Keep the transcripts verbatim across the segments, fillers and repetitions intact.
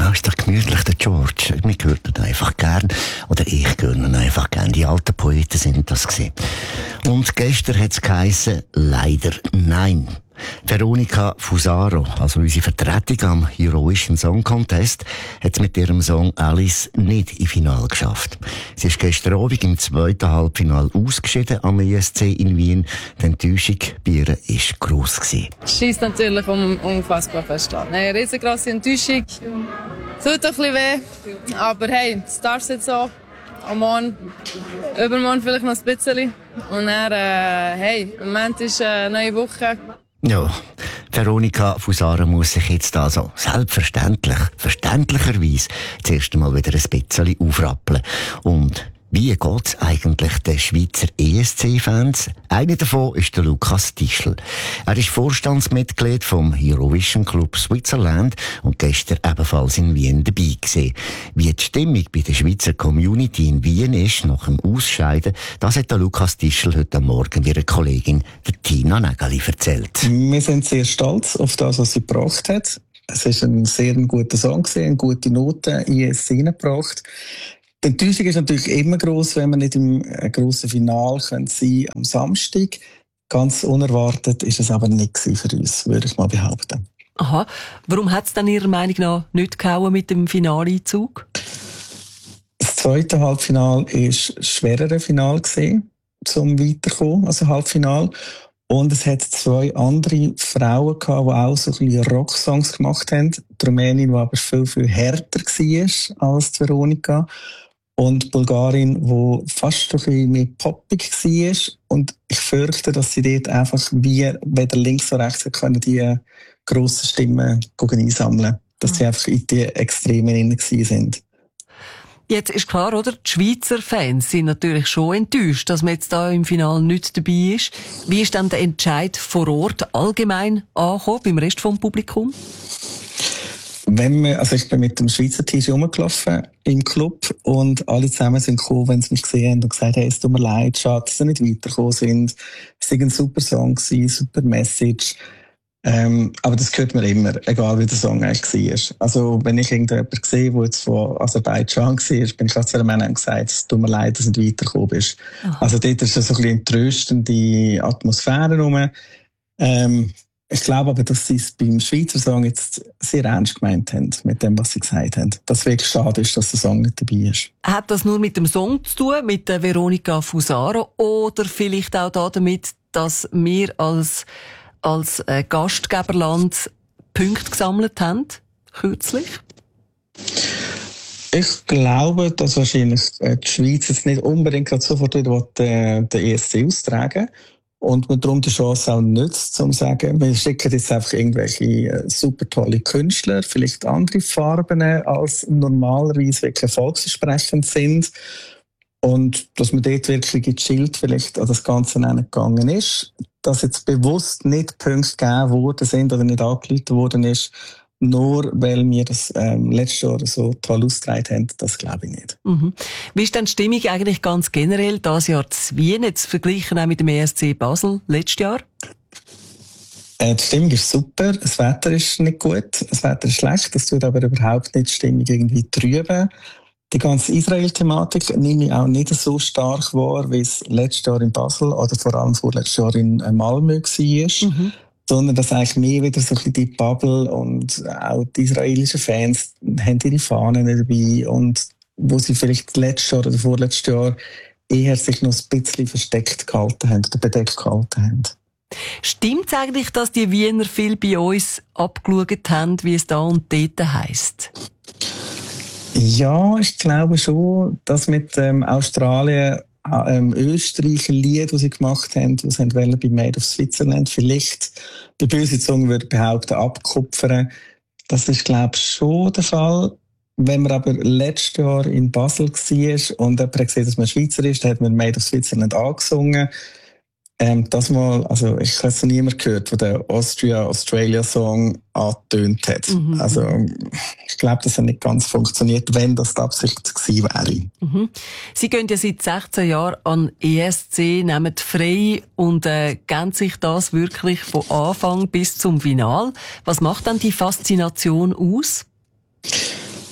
Ja, ist doch gemütlich, der George. Wir hören ihn einfach gern. Oder ich höre ihn einfach gern. Die alten Poeten sind das gewesen. Und gestern hat es geheissen, leider nein. Veronica Fusaro, also unsere Vertretung am Eurovision Song Contest, hat es mit ihrem Song Alice nicht im Finale geschafft. Sie ist gestern Abend im zweiten Halbfinale ausgeschieden am E S C in Wien. Die Enttäuschung bei ihr war gross gewesen. Schießt natürlich um, unfassbar fest an. Eine riesengroße Enttäuschung. Tut ein bisschen weh. Aber hey, das darf jetzt so. Am Morgen, übermorgen vielleicht noch ein bisschen. Und dann, äh, hey, im Moment ist eine neue Woche. Ja, Veronica Fusaro muss sich jetzt also selbstverständlich, verständlicherweise zuerst einmal wieder ein bisschen aufrappeln. Und wie geht's eigentlich den Schweizer E S C-Fans? Einer davon ist der Lukas Tischl. Er ist Vorstandsmitglied vom Eurovision Club Switzerland und gestern ebenfalls in Wien dabei gewesen. Wie die Stimmung bei der Schweizer Community in Wien ist nach dem Ausscheiden, das hat der Lukas Tischl heute Morgen ihrer Kollegin der Tina Nägeli erzählt. Wir sind sehr stolz auf das, was sie gebracht hat. Es war ein sehr guter Song, eine gute Note in E S C hineingebracht. Die Enttäuschung ist natürlich immer gross, wenn wir nicht im grossen Finale sein können am Samstag. Ganz unerwartet ist es aber nicht für uns, würde ich mal behaupten. Aha. Warum hat es dann Ihrer Meinung nach nicht gehauen mit dem Finaleinzug? Das zweite Halbfinale war ein schwereres Finale gewesen, zum Weiterkommen, also Halbfinale. Und es hat zwei andere Frauen gehabt, die auch so ein bisschen Rocksongs gemacht haben. Die Rumänin, die aber viel, viel härter war als die Veronica. Und die Bulgarin, die fast ein bisschen mehr poppig war. Und ich fürchte, dass sie dort einfach wie weder links noch rechts können die grossen Stimmen einsammeln. Dass sie einfach in die Extremen hinein sind. Jetzt ist klar, oder? Die Schweizer Fans sind natürlich schon enttäuscht, dass man jetzt da im Finale nicht dabei ist. Wie ist dann der Entscheid vor Ort allgemein angekommen, beim Rest vom Publikum? Wenn wir, also ich bin mit dem Schweizer T-Shirt rumgelaufen im Club und alle zusammen sind gekommen, wenn sie mich gesehen haben und gesagt haben, hey, es tut mir leid, schade, dass sie nicht weitergekommen sind. Es war ein super Song, super Message. Ähm, aber das hört man immer, egal wie der Song eigentlich war. Also wenn ich irgendjemanden sehe, der jetzt von Aserbaidschan war, bin ich auch zu einem Mann und gesagt, es tut mir leid, dass du nicht weitergekommen bist. Aha. Also dort ist so ein bisschen tröstende Atmosphäre rum. Ähm, Ich glaube aber, dass sie es beim Schweizer Song jetzt sehr ernst gemeint haben, mit dem, was sie gesagt haben. Dass es wirklich schade ist, dass der Song nicht dabei ist. Hat das nur mit dem Song zu tun, mit der Veronica Fusaro, oder vielleicht auch damit, dass wir als, als äh, Gastgeberland Punkte gesammelt haben, kürzlich? Ich glaube, dass wahrscheinlich die Schweiz jetzt nicht unbedingt sofort wieder den, den E S C austragen. Und man darum die Chance auch nutzt, um zu sagen, wir schicken jetzt einfach irgendwelche super tolle Künstler, vielleicht andere Farben als normalerweise wirklich erfolgsversprechend sind. Und dass man dort wirklich gechillt vielleicht an das Ganze gegangen ist. Dass jetzt bewusst nicht Punkte gegeben worden sind oder nicht angeleitet worden ist, nur weil wir das ähm, letztes Jahr so toll ausgetragen haben, das glaube ich nicht. Mhm. Wie ist denn die Stimmung eigentlich ganz generell dieses Jahr zu Wien, jetzt verglichen auch mit dem E S C Basel letztes Jahr? Äh, die Stimmung ist super, das Wetter ist nicht gut, das Wetter ist schlecht, das tut aber überhaupt nicht die Stimmung irgendwie trüben. Die ganze Israel-Thematik nehme ich auch nicht so stark wahr, wie es letztes Jahr in Basel oder vor allem vorletztes Jahr in Malmö war. Mhm. Sondern dass eigentlich mehr wieder so ein bisschen die Bubble und auch die israelischen Fans haben ihre Fahnen dabei und wo sie vielleicht letztes Jahr oder vorletztes Jahr eher sich noch ein bisschen versteckt gehalten haben oder bedeckt gehalten haben. Stimmt es eigentlich, dass die Wiener viel bei uns abgeschaut haben, wie es da und dort heisst? Ja, ich glaube schon, dass mit ähm, Australien Ähm, Österreich ein Lied, das sie gemacht haben, das sie wollen bei Made of Switzerland vielleicht, die böse Zunge würde behaupten, abkupfern. Das ist, glaube ich, schon der Fall. Wenn man aber letztes Jahr in Basel war und jemand hat gesehen, dass man Schweizer ist, dann hat man Made of Switzerland angesungen. Ähm, das mal, also ich habe es noch niemand gehört, der den Austria-Australia-Song angetönt hat. Mhm. Also ich glaube, das hat nicht ganz funktioniert, wenn das die Absicht gewesen wäre. Mhm. Sie gehen ja seit sechzehn Jahren an E S C, nehmen frei und äh, geben sich das wirklich von Anfang bis zum Final. Was macht dann die Faszination aus?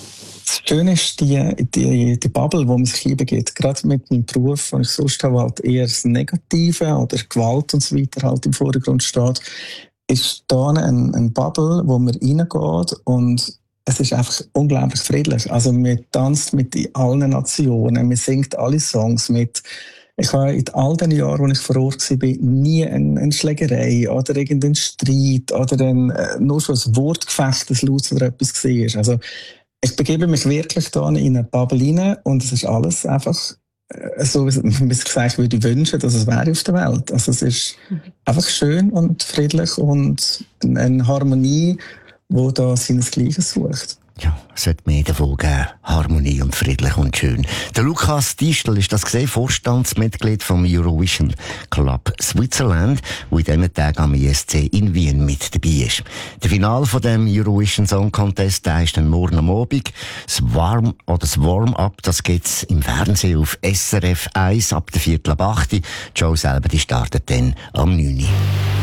Schön ist die, die, die Bubble, die man sich hinbegibt. Gerade mit meinem Beruf, wo ich sonst halt eher das Negative oder Gewalt und so weiter halt im Vordergrund steht, ist da eine, eine Bubble, wo man reingeht und es ist einfach unglaublich friedlich. Also man tanzt mit allen Nationen, man singt alle Songs mit. Ich habe in all den Jahren, wo ich vor Ort war, nie eine, eine Schlägerei oder irgendeinen Streit oder ein, nur schon ein Wortgefecht, das laut oder etwas war. Also ich begebe mich wirklich da in eine Bubble rein und es ist alles einfach so, wie ich gesagt würde, ich wünschen, dass es wäre auf der Welt. Also es ist einfach schön und friedlich und eine Harmonie, die da seinesgleichen sucht. Ja, es sollte mehr davon geben. Harmonie und friedlich und schön. Der Lukas Distel ist das gesehen, Vorstandsmitglied vom Eurovision Club Switzerland, wo in diesen Tagen am I S C in Wien mit dabei ist. Der Final von dem Eurovision Song Contest, der ist dann morgen am Abend. Das Warm oder das Warm-up, das gibt's im Fernsehen auf S R F eins ab der Viertel ab acht. Die Show selber, die startet dann am neun Uhr.